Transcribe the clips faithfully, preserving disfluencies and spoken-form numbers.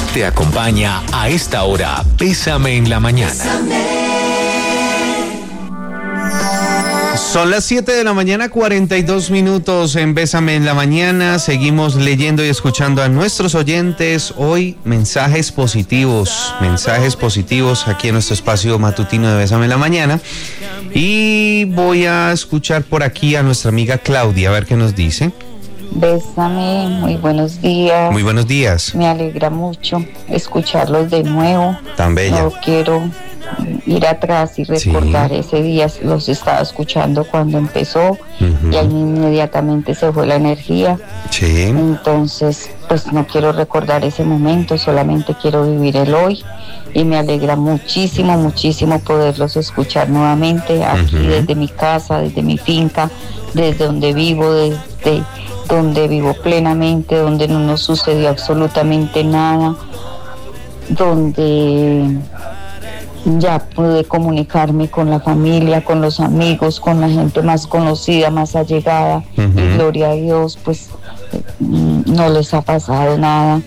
Te acompaña a esta hora Bésame en la Mañana. Bésame. Son las siete de la mañana, cuarenta y dos minutos en Bésame en la Mañana. Seguimos leyendo y escuchando a nuestros oyentes. Hoy mensajes positivos, mensajes positivos aquí en nuestro espacio matutino de Bésame en la Mañana. Y voy a escuchar por aquí a nuestra amiga Claudia, a ver qué nos dice. Bésame, muy buenos días. Muy buenos días. Me alegra mucho escucharlos de nuevo. Tan bella. No quiero ir atrás y recordar, sí. Ese día los estaba escuchando cuando empezó, uh-huh. Y ahí inmediatamente se fue la energía. Sí. Entonces, pues no quiero recordar ese momento, solamente quiero vivir el hoy. Y me alegra muchísimo, muchísimo poderlos escuchar nuevamente aquí, uh-huh. Desde mi casa, desde mi finca, desde donde vivo, desde donde vivo plenamente, donde no nos sucedió absolutamente nada, donde ya pude comunicarme con la familia, con los amigos, con la gente más conocida, más allegada, uh-huh. Y gloria a Dios, pues no les ha pasado nada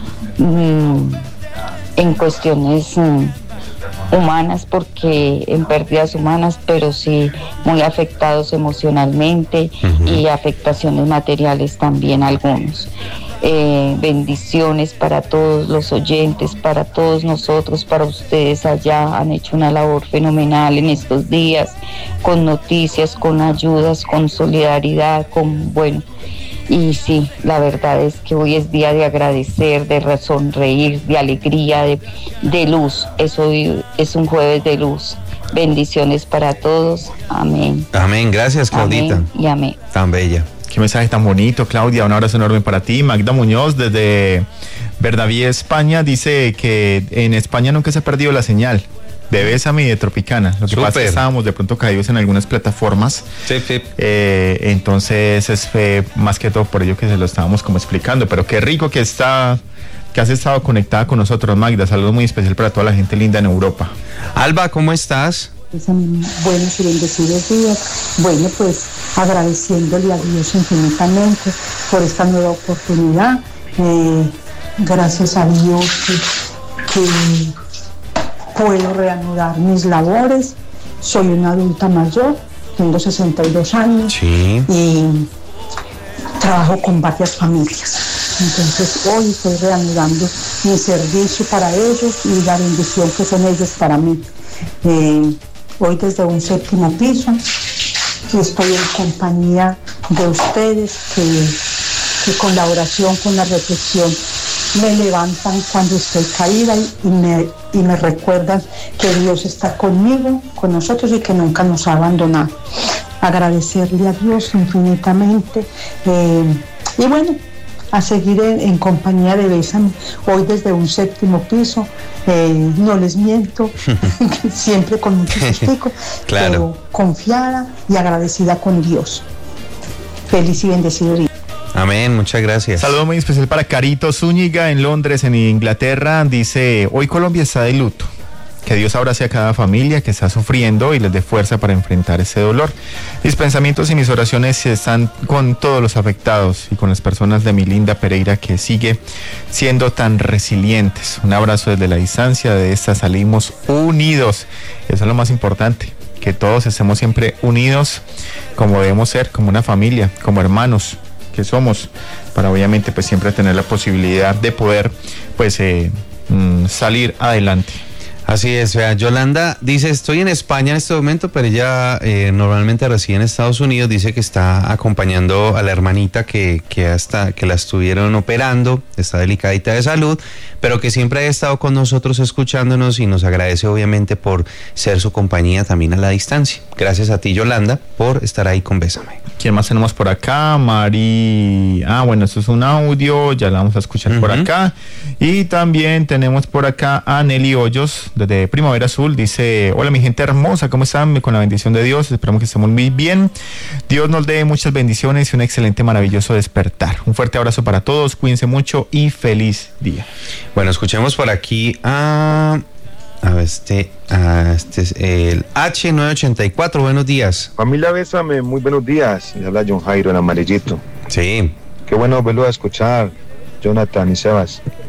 mm, en cuestiones mm, humanas, porque en pérdidas humanas, pero sí muy afectados emocionalmente, uh-huh. Y afectaciones materiales también algunos. Eh, bendiciones para todos los oyentes, para todos nosotros, para ustedes allá. Han hecho una labor fenomenal en estos días, con noticias, con ayudas, con solidaridad, con bueno. Y sí, la verdad es que hoy es día de agradecer, de sonreír, de alegría, de, de luz. Eso es un jueves de luz. Bendiciones para todos. Amén. Amén. Gracias, Claudita. Amén y amén. Tan bella. Qué mensaje tan bonito, Claudia. Un abrazo enorme para ti. Magda Muñoz, desde Verdaví, España, dice que en España nunca se ha perdido la señal de Bésame y de Tropicana. Lo que Super. pasa es que estábamos de pronto caídos en algunas plataformas. Sí, sí. Eh, entonces es eh, más que todo por ello que se lo estábamos como explicando. Pero qué rico que está, que has estado conectada con nosotros, Magda. Saludos muy especial para toda la gente linda en Europa. Alba, ¿cómo estás? Buenos y bendecidos días. Bueno, pues agradeciéndole a Dios infinitamente por esta nueva oportunidad. Eh, gracias a Dios que, que puedo reanudar mis labores. Soy una adulta mayor, tengo sesenta y dos años, sí. Y trabajo con varias familias. Entonces hoy estoy reanudando mi servicio para ellos y la bendición que son ellos para mí. Eh, Hoy desde un séptimo piso estoy en compañía de ustedes que, que con la oración, con la reflexión me levantan cuando estoy caída y, y, me, y me recuerdan que Dios está conmigo, con nosotros y que nunca nos ha abandonado. Agradecerle a Dios infinitamente eh, y bueno, a seguir en, en compañía de Bésame, hoy desde un séptimo piso. Eh, no les miento, siempre con mucho sustico, claro. Pero confiada y agradecida con Dios. Feliz y bendecido día. Amén, muchas gracias. Saludo muy especial para Carito Zúñiga en Londres, en Inglaterra. Dice, hoy Colombia está de luto. Que Dios abrace a cada familia que está sufriendo y les dé fuerza para enfrentar ese dolor. Mis pensamientos y mis oraciones están con todos los afectados y con las personas de mi linda Pereira que sigue siendo tan resilientes. Un abrazo desde la distancia, de esta salimos unidos. Eso es lo más importante, que todos estemos siempre unidos como debemos ser, como una familia, como hermanos que somos, para obviamente pues siempre tener la posibilidad de poder pues eh, mm, salir adelante. Así es, vea, Yolanda dice, estoy en España en este momento, pero ella eh, normalmente reside en Estados Unidos. Dice que está acompañando a la hermanita que, que, hasta, que la estuvieron operando, está delicadita de salud, pero que siempre ha estado con nosotros escuchándonos y nos agradece obviamente por ser su compañía también a la distancia. Gracias a ti, Yolanda, por estar ahí con Bésame. ¿Quién más tenemos por acá? Mari... Ah, bueno, esto es un audio, ya la vamos a escuchar uh-huh. por acá. Y también tenemos por acá a Nelly Hoyos, desde Primavera Azul. Dice, hola mi gente hermosa, ¿cómo están? Con la bendición de Dios, esperamos que estemos muy bien. Dios nos dé muchas bendiciones y un excelente, maravilloso despertar. Un fuerte abrazo para todos, cuídense mucho y feliz día. Bueno, escuchemos por aquí a... A ver, este, a este es el H nueve ochenta y cuatro, buenos días. Familia Bésame, muy buenos días. Le habla John Jairo, el amarillito. Sí. Qué bueno verlo a escuchar, Jonathan y Sebas.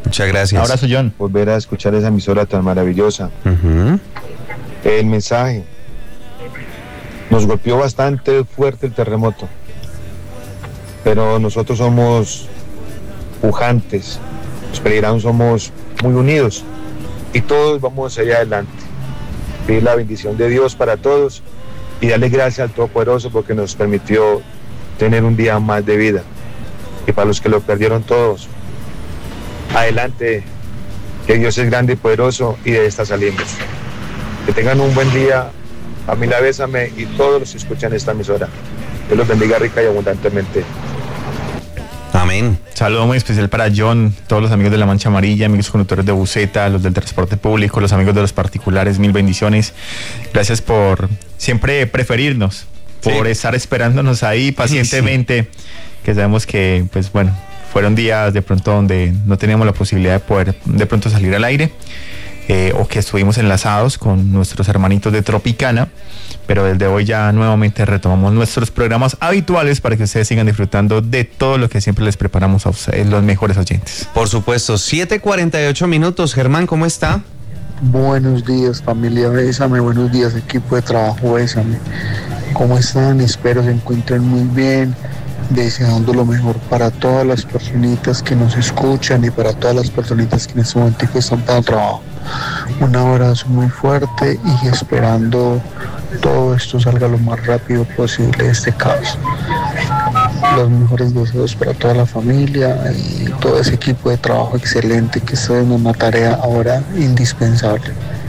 Muchas gracias. Abrazo, John. Volver a escuchar esa emisora tan maravillosa. Uh-huh. El mensaje. Nos golpeó bastante fuerte el terremoto, pero nosotros somos pujantes, los peregrinos somos muy unidos y todos vamos allá adelante. Pedir la bendición de Dios para todos y darle gracias al Todopoderoso porque nos permitió tener un día más de vida. Y para los que lo perdieron todos, adelante, que Dios es grande y poderoso y de esta salimos. Que tengan un buen día. Familia Bésame y todos los que escuchan esta emisora. Dios los bendiga rica y abundantemente. Amén. Saludo muy especial para John, todos los amigos de la Mancha Amarilla, amigos conductores de buseta, los del transporte público, los amigos de los particulares, mil bendiciones. Gracias por siempre preferirnos, por sí. estar esperándonos ahí pacientemente, sí. que sabemos que, pues bueno, fueron días de pronto donde no teníamos la posibilidad de poder de pronto salir al aire. Eh, o que estuvimos enlazados con nuestros hermanitos de Tropicana, pero desde hoy ya nuevamente retomamos nuestros programas habituales para que ustedes sigan disfrutando de todo lo que siempre les preparamos a ustedes, los mejores oyentes. Por supuesto, siete cuarenta y ocho minutos. Germán, ¿cómo está? Buenos días, familia Bésame, buenos días, equipo de trabajo Bésame. ¿Cómo están? Espero se encuentren muy bien, deseando lo mejor para todas las personitas que nos escuchan y para todas las personitas que en este momento están para el trabajo. Un abrazo muy fuerte y esperando todo esto salga lo más rápido posible de este caos. Los mejores deseos para toda la familia y todo ese equipo de trabajo excelente que está en una tarea ahora indispensable.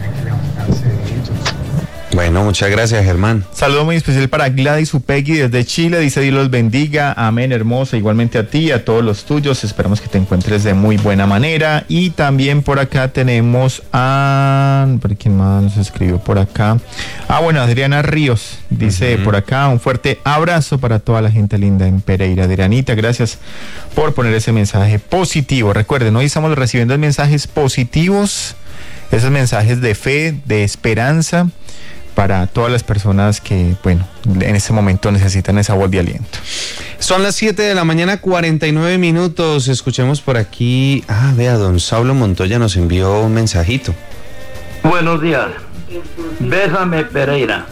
Bueno, muchas gracias, Germán. Saludo muy especial para Gladys Upegui desde Chile, dice Dios los bendiga, amén, hermosa, igualmente a ti y a todos los tuyos, esperamos que te encuentres de muy buena manera. Y también por acá tenemos a... ¿por quién más nos escribió por acá? Ah, bueno, Adriana Ríos, dice uh-huh. por acá, un fuerte abrazo para toda la gente linda en Pereira. Adrianita, gracias por poner ese mensaje positivo. Recuerden, hoy estamos recibiendo mensajes positivos, esos mensajes de fe, de esperanza, para todas las personas que, bueno, en este momento necesitan esa voz de aliento. Son las siete de la mañana, cuarenta y nueve minutos. Escuchemos por aquí. Ah, vea, don Saulo Montoya nos envió un mensajito. Buenos días. Bésame, Pereira.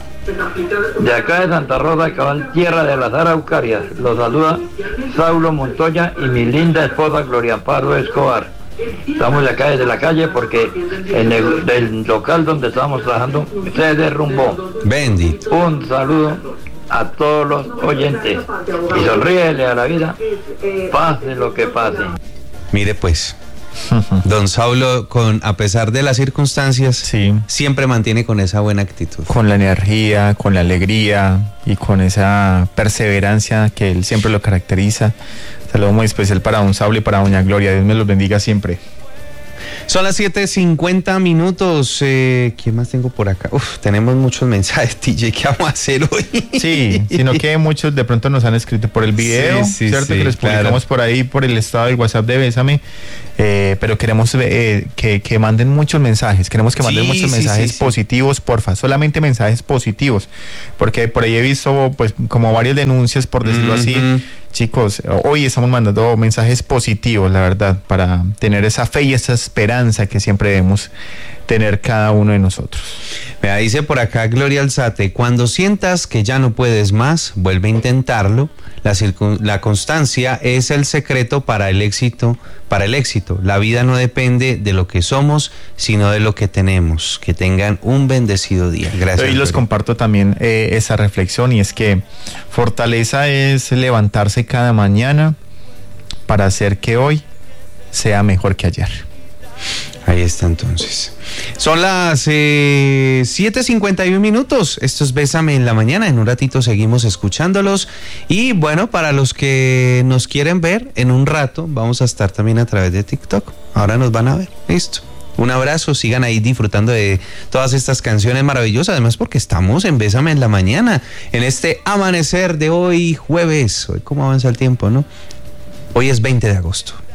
De acá de Santa Rosa, cabal, tierra de las Araucarias. Los saluda Saulo Montoya y mi linda esposa Gloria Amparo Escobar. Estamos de acá desde la calle porque el, el local donde estábamos trabajando se derrumbó. Bendito. Un saludo a todos los oyentes y sonríele a la vida, pase lo que pase. Mire pues, don Saulo, con a pesar de las circunstancias, sí, siempre mantiene con esa buena actitud. Con la energía, con la alegría y con esa perseverancia que él siempre lo caracteriza. Saludo muy especial para don Saulo y para doña Gloria. Dios me los bendiga siempre. Son las siete cincuenta minutos. Eh, ¿Qué más tengo por acá? Uf, tenemos muchos mensajes, T J. ¿Qué vamos a hacer hoy? Sí, sino que muchos de pronto nos han escrito por el video, sí, sí, ¿cierto? Sí, que les publicamos claro. por ahí, por el estado del WhatsApp de Bésame. Eh, pero queremos eh, que, que manden muchos mensajes. Queremos que manden sí, muchos sí, mensajes sí, sí. positivos, porfa. Solamente mensajes positivos. Porque por ahí he visto, pues, como varias denuncias, por decirlo mm-hmm. así. Chicos, hoy estamos mandando mensajes positivos, la verdad, para tener esa fe y esa esperanza que siempre debemos tener cada uno de nosotros. Vea, dice por acá Gloria Alzate, cuando sientas que ya no puedes más, vuelve a intentarlo. La, circun- la constancia es el secreto para el éxito, para el éxito. La vida no depende de lo que somos, sino de lo que tenemos. Que tengan un bendecido día. Gracias. Hoy los comparto también eh, esa reflexión, y es que fortaleza es levantarse cada mañana para hacer que hoy sea mejor que ayer. Ahí está entonces. Son las eh, siete cincuenta y uno minutos. Esto es Bésame en la mañana. En un ratito seguimos escuchándolos. Y bueno, para los que nos quieren ver, en un rato vamos a estar también a través de TikTok. Ahora nos van a ver. Listo. Un abrazo. Sigan ahí disfrutando de todas estas canciones maravillosas. Además porque estamos en Bésame en la mañana. En este amanecer de hoy jueves. Hoy cómo avanza el tiempo, ¿no? Hoy es veinte de agosto.